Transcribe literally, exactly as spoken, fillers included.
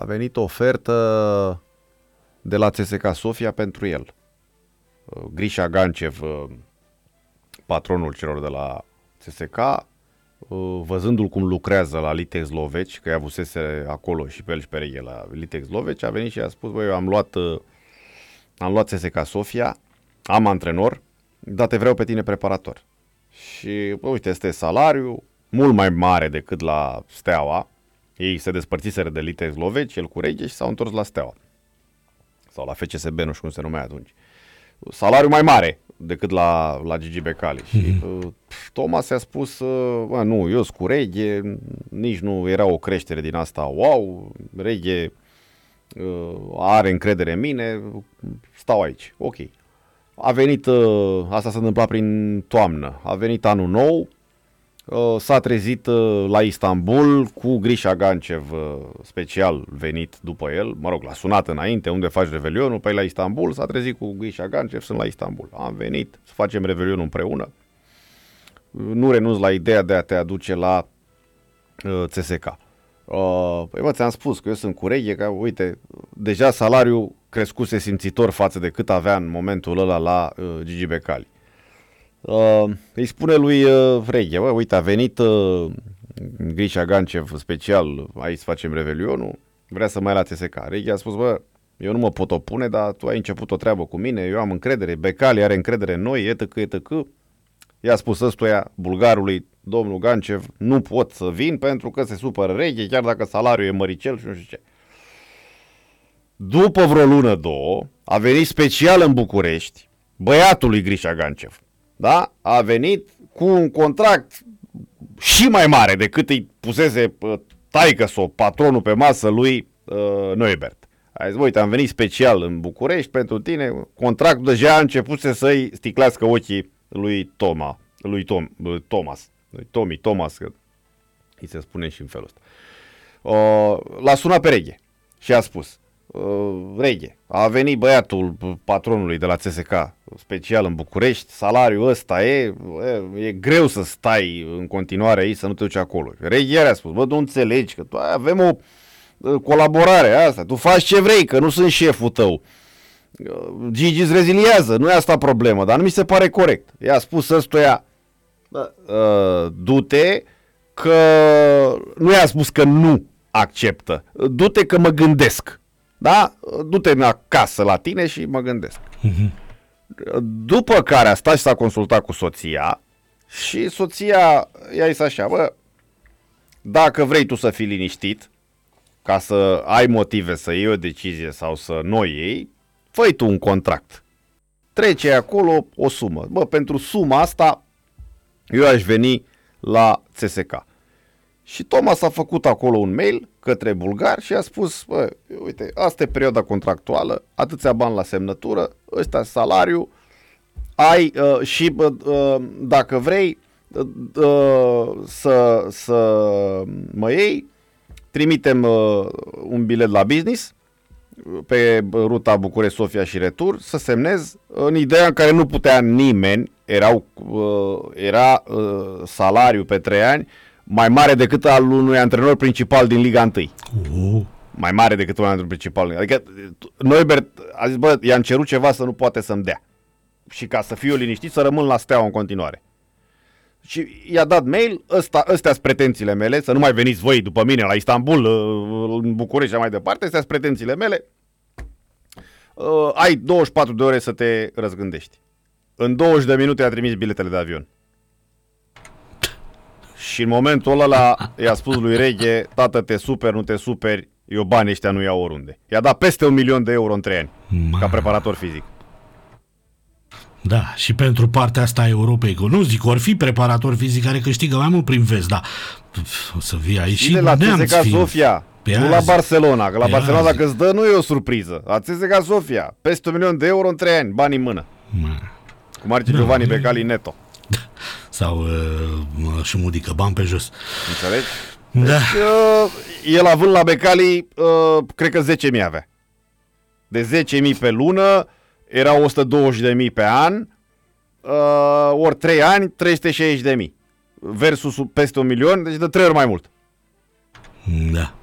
venit o ofertă de la C S K A Sofia pentru el. Grisha Gancev, patronul celor de la C S K A, văzându-l cum lucrează la Litex Loveci, că i-a avusese acolo și pe el și pe Reghe la Litex Loveci, a venit și a spus, băi, eu am luat, am luat C S K A Sofia, am antrenor, dar te vreau pe tine preparator. Și, bă, uite, este salariu mult mai mare decât la Steaua. Ei se despărțiseră de Litex Loveci, el cu Reghe, și s-au întors la Steaua. Sau la F C S B, nu știu cum se numea atunci. Salariu mai mare decât la, la Gigi Becali. Mm-hmm. Și uh, Thomas i-a spus, uh, bă, nu, eu sunt cu Reghe, nici nu era o creștere din asta, wow, Reghe uh, are încredere în mine, stau aici, ok. A venit, uh, asta s-a întâmplat prin toamnă, a venit anul nou, uh, s-a trezit uh, la Istanbul cu Grisha Gancev, uh, special venit după el, mă rog, l-a sunat înainte, unde faci revelionul, păi la Istanbul, s-a trezit cu Grisha Gancev, sunt la Istanbul. Am venit să facem revelionul împreună, nu renunț la ideea de a te aduce la uh, C S K A. Uh, păi bă, ți-am spus că eu sunt cu Reghe, că uite, deja salariul crescuse simțitor față de cât avea în momentul ăla la uh, Gigi Becali. Uh, îi spune lui uh, Reghe, bă, uite, a venit uh, Grisha Gancev special, aici să facem revelionul, vrea să mai la C S K A. Reghe a spus, bă, eu nu mă pot opune, dar tu ai început o treabă cu mine, eu am încredere, Becali are încredere în noi, etc, etc. I-a spus ăstuia, bulgarului, domnul Gancev, nu pot să vin pentru că se supără Reghe, chiar dacă salariul e măricel și nu știu ce. După vreo lună, două, a venit special în București băiatul lui Grisha Gancev. Da? A venit cu un contract și mai mare decât îi pusese taică-so, patronul pe masă lui uh, Neubert. A zis, uite, am venit special în București pentru tine, contractul deja a început să-i sticlească ochii lui Toma, lui Tom, Thomas, lui Tommy, Thomas, că îi se spune și în felul ăsta. Uh, l-a sunat pe Reghe și a spus, uh, Reghe, a venit băiatul patronului de la C S K A special în București, salariul ăsta e, e, e greu să stai în continuare aici, să nu te duci acolo. Reghe iar a spus, bă, nu înțelegi că tu, avem o uh, colaborare asta, tu faci ce vrei, că nu sunt șeful tău. Gigi îți reziliază, nu e asta problemă, dar nu mi se pare corect. I-a spus ăstuia, uh, du-te, că nu i-a spus că nu acceptă, du-te că mă gândesc, da? Du-te acasă la tine și mă gândesc. Uh-huh. După care a stat și s-a consultat cu soția și soția i-a zis așa, bă, dacă vrei tu să fii liniștit, ca să ai motive să iei o decizie sau să nu o iei, fă-i tu un contract. Trece acolo o sumă. Bă, pentru suma asta eu aș veni la C S K A. Și Thomas a făcut acolo un mail către bulgar și a spus, bă, uite, asta e perioada contractuală, atâția bani la semnătură, ăsta salariu, ai uh, și uh, dacă vrei uh, să, să mă iei, trimitem uh, un bilet la business pe ruta București-Sofia și retur, să semnez în ideea în care nu putea nimeni, erau, uh, era uh, salariul pe trei ani mai mare decât al unui antrenor principal din Liga unu. Uh. Mai mare decât un antrenor principal. Adică Neubert a zis, bă, i-am cerut ceva să nu poate să-mi dea. Și ca să fiu liniștit, să rămân la Steaua în continuare. Și i-a dat mail, ăsta, ăstea sunt pretențiile mele, să nu mai veniți voi după mine la Istanbul, în București și mai departe, astea sunt pretențiile mele. Uh, ai douăzeci și patru de ore să te răzgândești. În douăzeci de minute a trimis biletele de avion. Și în momentul ăla i-a spus lui Reghe, tată, te super, nu te superi, eu banii ăștia nu iau oriunde. I-a dat peste un milion de euro în trei ani, Ma. ca preparator fizic. Da, și pentru partea asta a Europei, că nu zic, ori fi preparator fizic care câștigă mai mult prin vest, dar o să fii aici și de la C S K A Sofia, nu la Barcelona, că la Barcelona dacă îți dă nu e o surpriză. La C S K A Sofia, peste un milion de euro în trei ani, bani în mână. Ma. Cum ar zice da, Giovanni Becali neto. Sau uh, și mudică, bani pe jos. Înțelegi? Da. Deci, uh, el având la Becali, uh, cred că zece mii avea. De zece mii pe lună, erau o sută douăzeci de mii pe an, uh, ori trei ani, trei sute șaizeci de mii. Versus peste un milion, deci de trei ori mai mult. Da.